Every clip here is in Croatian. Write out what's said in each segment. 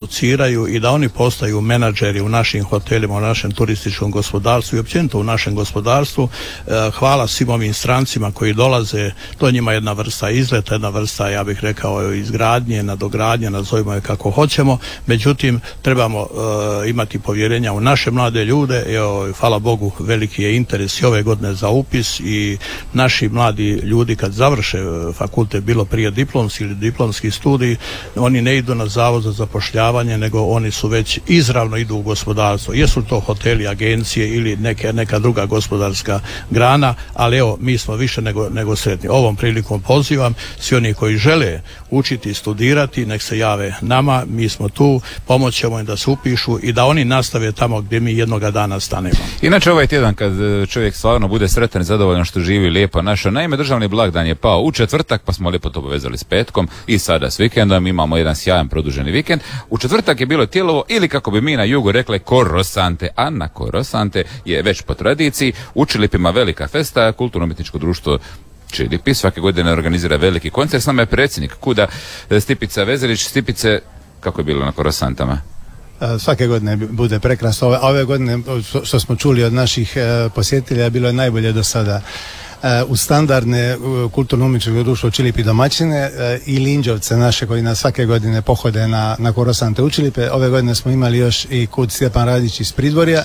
educiraju i da oni postaju menadžeri u našim hotelima, u našem turističkom gospodarstvu i općenito u našem gospodarstvu. Hvala svim ovim strancima koji dolaze, to je njima jedna vrsta izleta, jedna vrsta, ja bih rekao, izgradnje, nadogradnje, nazovimo je kako hoćemo, međutim trebamo imati povjerenja u naše mlade ljude. Hvala Bogu, veliki je interes i ove godine za upis i naši mladi ljudi kad završe fakultet, bilo prije diplomski ili diplomski studij, oni ne idu na zavod za zapošljavanje, nego oni su već izravno idu u gospodarstvo. Jesu to hoteli, agencije ili neka druga gospodarska grana, ali evo, mi smo više nego sretni. Ovom prilikom pozivam svi oni koji žele učiti i studirati, nek se jave nama, mi smo tu, pomoć ćemo im da se upišu i da oni nastave tamo gdje mi jednoga dana stanemo. Inače, ovaj tjedan kad čovjek stvarno bude sretan i zadovoljan što živi lijepo naša, naime državni blagdan je pao u četvrtak, pa smo lijepo to povezali s petkom i sada s vikendom, imamo jedan sjajan produženi vikend. U četvrtak je bilo Tijelovo ili kako bi mi na jugu rekle Korosante, a na Korosante je već po tradiciji u Čilipima velika festa, kulturno-umjetničko društvo Čilipi svake godine organizira veliki koncert. S nama je predsjednik KUD-a Stipica Vezelić. Stipice, kako je bilo na Korosantama? Svake godine bude prekrasno. Ove godine, što smo čuli od naših posjetitelja, bilo je najbolje do sada. U standardne kulturno-umjetničko društvo Čilipi domaćine i Linđovce naše koji nas svake godine pohode na Korosante u Čilipe. Ove godine smo imali još i KUD Stjepan Radić iz Pridvorja.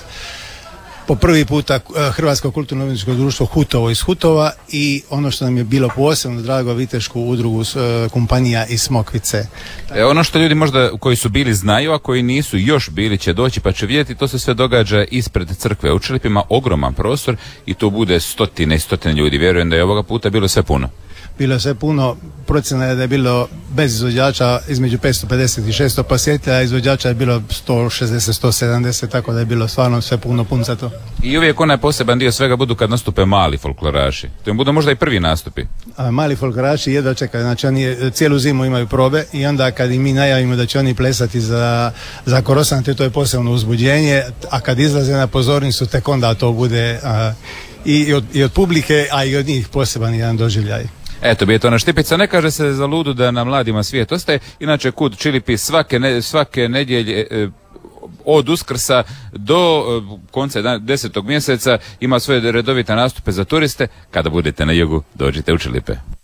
Po prvi puta Hrvatsko kulturno-umjetničko društvo Hutovo iz Hutova i ono što nam je bilo posebno drago, Vitešku udrugu kompanija iz Smokvice. Ono što ljudi možda koji su bili znaju, a koji nisu još bili će doći pa će vidjeti, to se sve događa ispred crkve u Čilipima, ogroman prostor i tu bude stotine i stotine ljudi. Vjerujem da je ovoga puta bilo sve puno. Bilo je sve puno, procjena je da je bilo bez izvođača između 550 i 600 posjetitelja, izvođača je bilo 160, 170, tako da je bilo stvarno sve puno puncato. I uvijek onaj poseban dio svega budu kad nastupe mali folkloraši. To im budu možda i prvi nastupi. Mali folkloraši jedva čekaju, znači oni cijelu zimu imaju probe i onda kad im mi najavimo da će oni plesati za Korosante, to je posebno uzbuđenje, a kad izlaze na pozornicu tek onda to bude i od publike, a i od njih poseban jedan doživljaj. Eto bi je to na Štipica, ne kaže se za ludu da na mladima svijet ostaje, inače KUD Čilipi svake nedjelje od Uskrsa do konca 10. mjeseca ima svoje redovite nastupe za turiste. Kada budete na jugu, dođite u Čilipe.